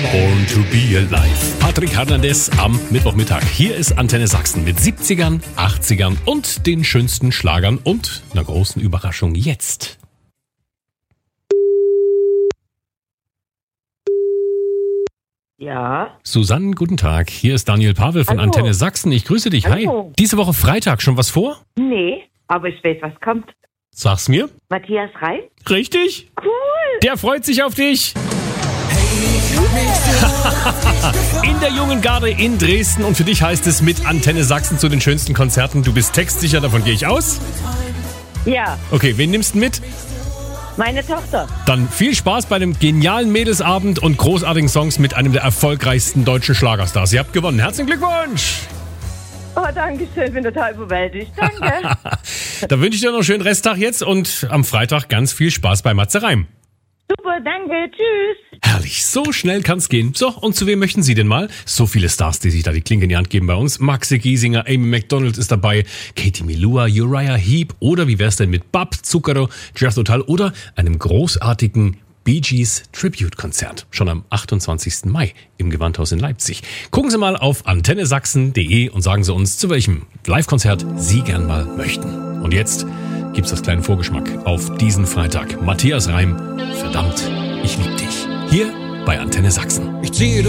Born to be alive. Patrick Hernandez am Mittwochmittag. Hier ist Antenne Sachsen mit 70ern, 80ern und den schönsten Schlagern und einer großen Überraschung jetzt. Ja. Susanne, guten Tag. Hier ist Daniel Pavel von Hallo. Antenne Sachsen. Ich grüße dich. Hallo. Hi. Diese Woche Freitag schon was vor? Nee, aber ich weiß, was kommt. Sag's mir. Matthias Reim? Richtig? Cool. Der freut sich auf dich. In der Jungen Garde in Dresden und für dich heißt es mit Antenne Sachsen zu den schönsten Konzerten. Du bist textsicher, davon gehe ich aus. Ja, Okay, wen nimmst du mit? meine Tochter. Dann viel Spaß bei einem genialen Mädelsabend und großartigen Songs mit einem der erfolgreichsten deutschen Schlagerstars. Ihr habt gewonnen. Herzlichen Glückwunsch! Oh, danke schön, bin total überwältigt. Danke. Da wünsche ich dir noch einen schönen Resttag jetzt und am Freitag ganz viel Spaß bei Matze Reim. Super, danke, tschüss. Herrlich, so schnell kann's gehen. So, und zu wem möchten Sie denn mal? So viele Stars, die sich da die Klinke in die Hand geben bei uns. Maxe Giesinger, Amy McDonald ist dabei, Katie Melua, Uriah Heep oder wie wär's denn mit Bab, Zucchero, Jethro Tull oder einem großartigen Bee Gees Tribute-Konzert. Schon am 28. Mai im Gewandhaus in Leipzig. Gucken Sie mal auf antennesachsen.de und sagen Sie uns, zu welchem Live-Konzert Sie gern mal möchten. Und jetzt gibt's das kleine Vorgeschmack auf diesen Freitag. Matthias Reim, verdammt, ich lieb dich. Hier bei Antenne Sachsen. Ich ziehe